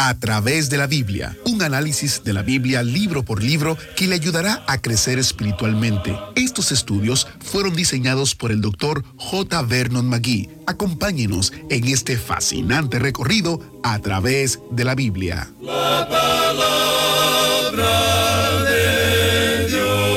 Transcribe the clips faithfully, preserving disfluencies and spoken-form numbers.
A través de la Biblia, un análisis de la Biblia libro por libro que le ayudará a crecer espiritualmente. Estos estudios fueron diseñados por el doctor J. Vernon McGee. Acompáñenos en este fascinante recorrido a través de la Biblia. La palabra de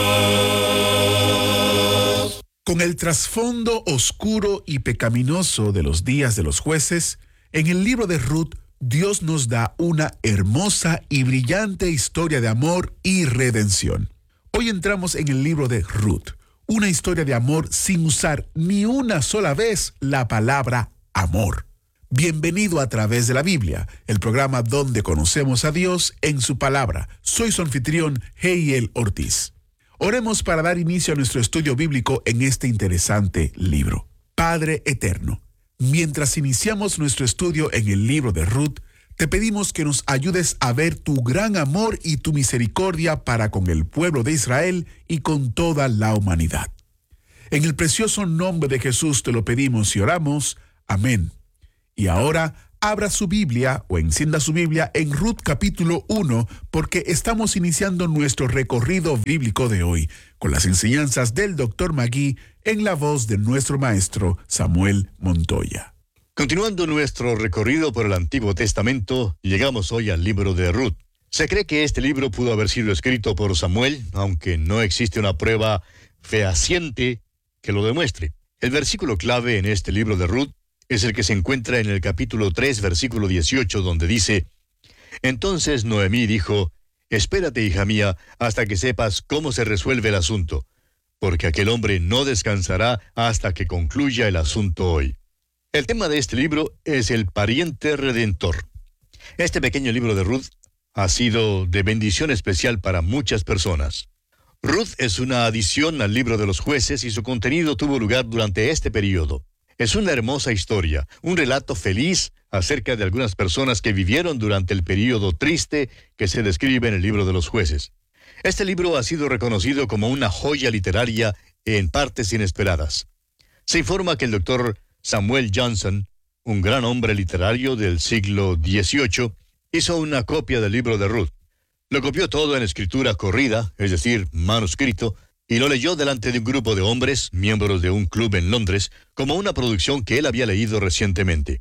Dios. Con el trasfondo oscuro y pecaminoso de los días de los jueces, en el libro de Ruth, Dios nos da una hermosa y brillante historia de amor y redención. Hoy entramos en el libro de Ruth, una historia de amor sin usar ni una sola vez la palabra amor. Bienvenido a Través de la Biblia, el programa donde conocemos a Dios en su palabra. Soy su anfitrión, Heiel Ortiz. Oremos para dar inicio a nuestro estudio bíblico en este interesante libro. Padre eterno, mientras iniciamos nuestro estudio en el libro de Ruth, te pedimos que nos ayudes a ver tu gran amor y tu misericordia para con el pueblo de Israel y con toda la humanidad. En el precioso nombre de Jesús te lo pedimos y oramos. Amén. Y ahora, abra su Biblia o encienda su Biblia en Ruth capítulo uno, porque estamos iniciando nuestro recorrido bíblico de hoy con las enseñanzas del doctor McGee en la voz de nuestro maestro Samuel Montoya. Continuando nuestro recorrido por el Antiguo Testamento, llegamos hoy al libro de Ruth. Se cree que este libro pudo haber sido escrito por Samuel, aunque no existe una prueba fehaciente que lo demuestre. El versículo clave en este libro de Ruth es el que se encuentra en el capítulo tres, versículo dieciocho, donde dice: Entonces Noemí dijo: Espérate, hija mía, hasta que sepas cómo se resuelve el asunto, porque aquel hombre no descansará hasta que concluya el asunto hoy. El tema de este libro es el pariente redentor. Este pequeño libro de Ruth ha sido de bendición especial para muchas personas. Ruth es una adición al libro de los jueces y su contenido tuvo lugar durante este periodo. Es una hermosa historia, un relato feliz acerca de algunas personas que vivieron durante el período triste que se describe en el libro de los jueces. Este libro ha sido reconocido como una joya literaria en partes inesperadas. Se informa que el doctor Samuel Johnson, un gran hombre literario del siglo dieciocho, hizo una copia del libro de Ruth. Lo copió todo en escritura corrida, es decir, manuscrito, y lo leyó delante de un grupo de hombres, miembros de un club en Londres, como una producción que él había leído recientemente.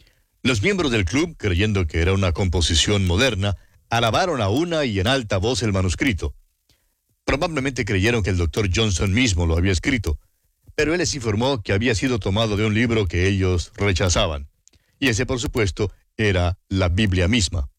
Los miembros del club, creyendo que era una composición moderna, alabaron a una y en alta voz el manuscrito. Probablemente creyeron que el doctor Johnson mismo lo había escrito, pero él les informó que había sido tomado de un libro que ellos rechazaban. Y ese, por supuesto, era la Biblia misma.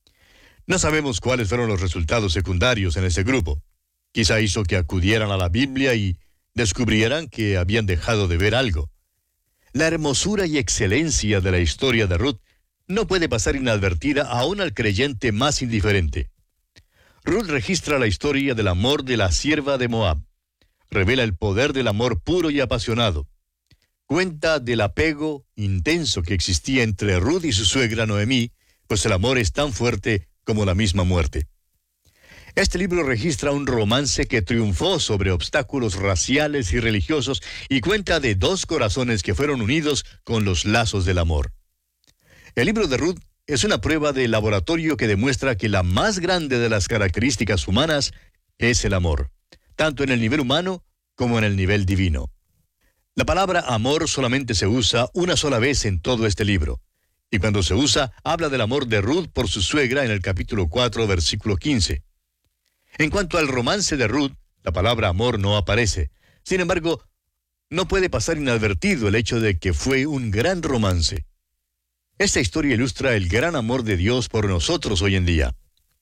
No sabemos cuáles fueron los resultados secundarios en ese grupo. Quizá hizo que acudieran a la Biblia y descubrieran que habían dejado de ver algo. La hermosura y excelencia de la historia de Ruth no puede pasar inadvertida aún al creyente más indiferente. Ruth registra la historia del amor de la sierva de Moab. Revela el poder del amor puro y apasionado. Cuenta del apego intenso que existía entre Ruth y su suegra Noemí, pues el amor es tan fuerte como la misma muerte. Este libro registra un romance que triunfó sobre obstáculos raciales y religiosos y cuenta de dos corazones que fueron unidos con los lazos del amor. El libro de Ruth es una prueba de laboratorio que demuestra que la más grande de las características humanas es el amor, tanto en el nivel humano como en el nivel divino. La palabra amor solamente se usa una sola vez en todo este libro, y cuando se usa, habla del amor de Ruth por su suegra en el capítulo cuatro, versículo quince. En cuanto al romance de Ruth, la palabra amor no aparece. Sin embargo, no puede pasar inadvertido el hecho de que fue un gran romance. Esta historia ilustra el gran amor de Dios por nosotros hoy en día.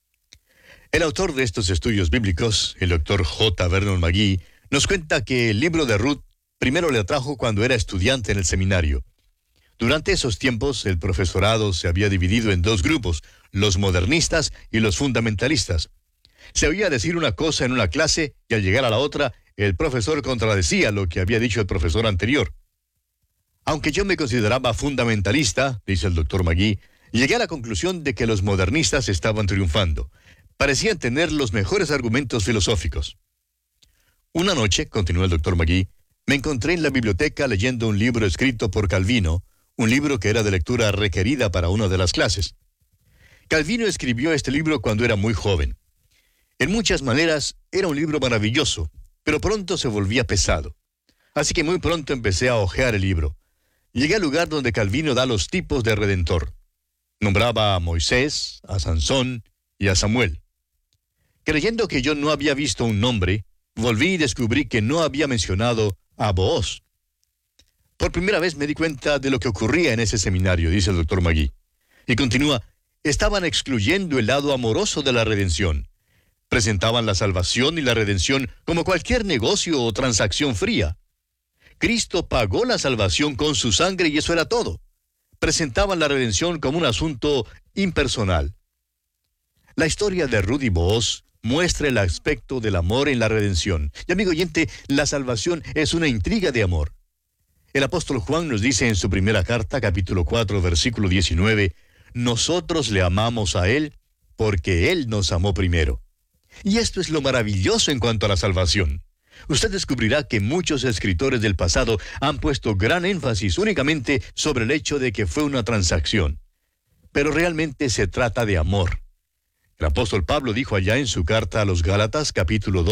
El autor de estos estudios bíblicos, el doctor J. Vernon McGee, nos cuenta que el libro de Ruth primero le atrajo cuando era estudiante en el seminario. Durante esos tiempos, el profesorado se había dividido en dos grupos, los modernistas y los fundamentalistas. Se oía decir una cosa en una clase y al llegar a la otra, el profesor contradecía lo que había dicho el profesor anterior. Aunque yo me consideraba fundamentalista, dice el doctor McGee, llegué a la conclusión de que los modernistas estaban triunfando. Parecían tener los mejores argumentos filosóficos. Una noche, continuó el doctor McGee, me encontré en la biblioteca leyendo un libro escrito por Calvino, un libro que era de lectura requerida para una de las clases. Calvino escribió este libro cuando era muy joven. En muchas maneras era un libro maravilloso, pero pronto se volvía pesado. Así que muy pronto empecé a hojear el libro. Llegué al lugar donde Calvino da los tipos de Redentor. Nombraba a Moisés, a Sansón y a Samuel. Creyendo que yo no había visto un nombre, volví y descubrí que no había mencionado a Booz. Por primera vez me di cuenta de lo que ocurría en ese seminario, dice el doctor Magee. Y continúa, estaban excluyendo el lado amoroso de la redención. Presentaban la salvación y la redención como cualquier negocio o transacción fría. Cristo pagó la salvación con su sangre y eso era todo. Presentaban la redención como un asunto impersonal. La historia de Ruth y Booz muestra el aspecto del amor en la redención. Y amigo oyente, la salvación es una intriga de amor. El apóstol Juan nos dice en su primera carta, capítulo cuatro, versículo diecinueve, nosotros le amamos a Él porque Él nos amó primero. Y esto es lo maravilloso en cuanto a la salvación. Usted descubrirá que muchos escritores del pasado han puesto gran énfasis únicamente sobre el hecho de que fue una transacción. Pero realmente se trata de amor. El apóstol Pablo dijo allá en su carta a los Gálatas, capítulo dos,